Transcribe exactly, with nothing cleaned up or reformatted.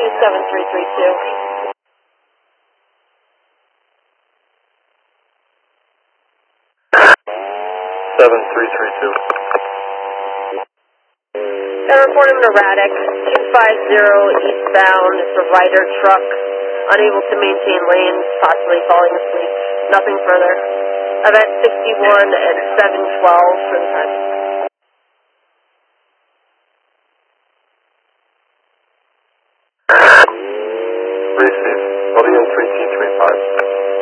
seven three three two. seven three three two. And reporting to Radek, two five zero eastbound, it's a Ryder truck, unable to maintain lanes, possibly falling asleep. Nothing further. Event sixty-one and seven twelve for the time. Receive. Audio three T three five.